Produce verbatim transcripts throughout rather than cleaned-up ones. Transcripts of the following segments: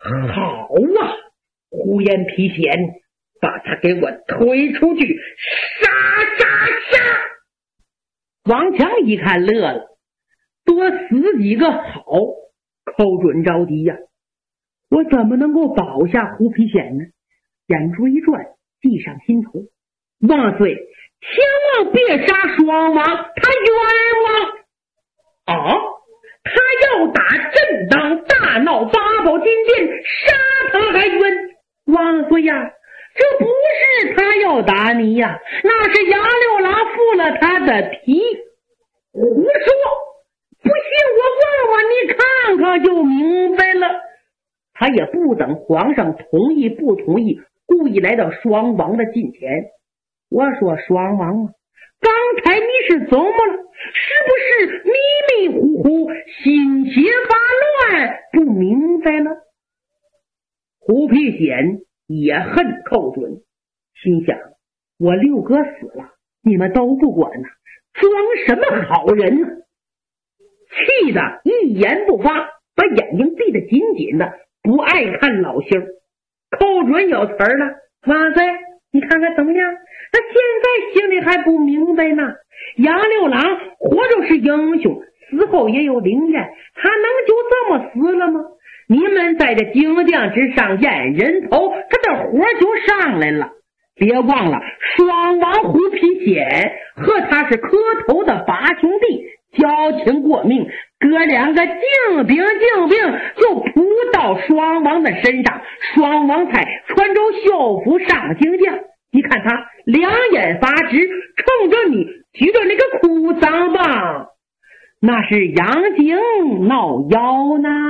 好啊，胡延皮险，把他给我推出去，杀杀杀！王强一看乐了，多死几个好。寇准着急呀、啊，我怎么能够保下胡皮险呢？眼珠一转，计上心头，万岁，千万别杀双王，他冤枉啊！他要打震荡大闹八宝金殿，杀他还冤！万岁呀，这不是他要打你呀，那是杨六郎负了他的题。胡说！不信我问问你看看就明白了。他也不等皇上同意不同意，故意来到双王的近前。我说双王啊，刚才你是怎么了？是不是迷迷糊糊，心邪发乱，不明白了？胡皮险也恨寇准，心想我六哥死了，你们都不管呢，装什么好人呢？气得一言不发，把眼睛闭得紧紧的，不爱看老星。寇准有词儿了，万岁，你看看怎么样？他现在心里还不明白呢。杨六郎活着是英雄，死后也有灵验，他能就这么死了吗？你们在这精将之上验人头，他的火就上来了。别忘了双王胡皮险和他是磕头的八兄弟，交情过命，哥两个静兵静兵就扑到双王的身上，双王才穿着校服上京将。你看他两眼发直，冲着你举着那个哭丧棒，那是杨景闹妖呢。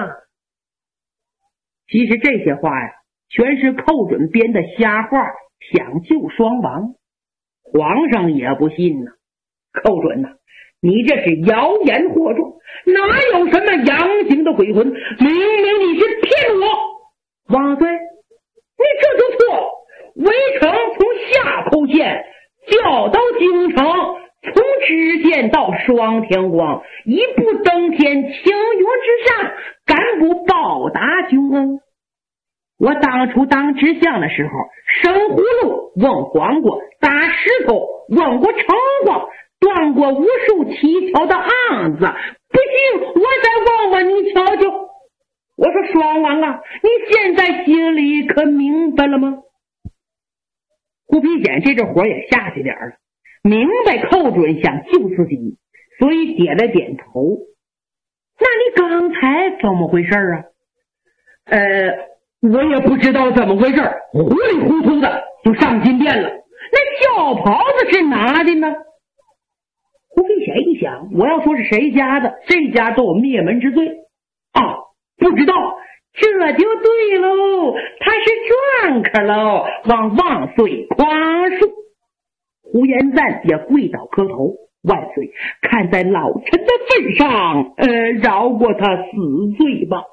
其实这些话呀，全是寇准编的瞎话，想救双王。皇上也不信呢。寇准呐、啊，你这是谣言惑众，哪有什么杨景的鬼魂？明明你是骗我！万岁，你这就错了。围城从下口县调到京城，从知县到双天光，一步登天，青云之上，敢不报答君恩？我当初当知相的时候，生葫芦问黄瓜，打石头问过城隍，断过无数蹊跷的案子，不信我再问问你瞧瞧。我说双王啊，你现在心里可明白了吗？胡皮险这阵火也下去点了，明白寇准想救自己，所以点了点头。那你刚才怎么回事啊？呃，我也不知道怎么回事，糊里糊涂的就上金殿了。那轿袍子是哪的呢？胡皮险一想，我要说是谁家的，这家都有灭门之罪啊！不知道，这就对喽，他是篆客喽，望万岁宽恕。胡延赞也跪倒磕头，万岁，看在老臣的份上，呃，饶过他死罪吧。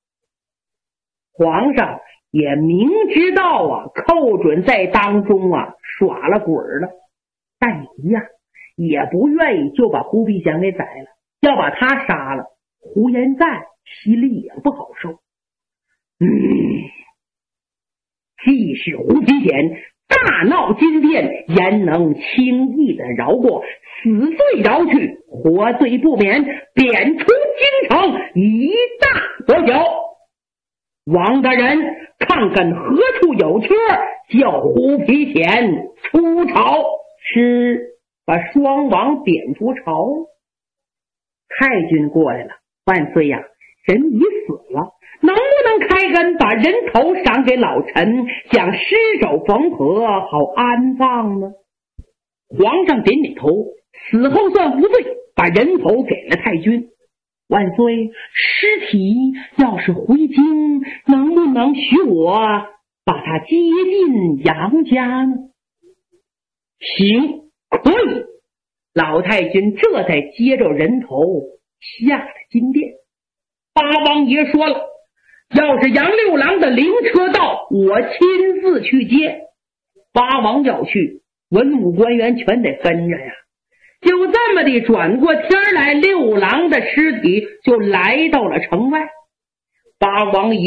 皇上也明知道啊，寇准在当中啊耍了鬼了，但你呀、啊、也不愿意就把胡皮险给宰了，要把他杀了，胡延赞心里也不好受。嗯，即使胡皮险大闹金殿，焉能轻易的饶过？死罪饶去，活罪不免，贬出京城，以大得小。王大人，看看何处有缺，叫胡皮险出朝。是把双王贬出朝。太君过来了，万岁呀，人已死了，能不能开恩把人头赏给老臣，将尸首缝合，好安葬呢？皇上点点头，死后算无罪，把人头给了太君。万岁，尸体要是回京，能不能许我把他接进杨家呢？行，可以。老太君这才接着人头下了金殿。八王爷说了，要是杨六郎的灵车到，我亲自去接。八王要去，文武官员全得跟着呀。就这么的转过天来，六郎的尸体就来到了城外。八王爷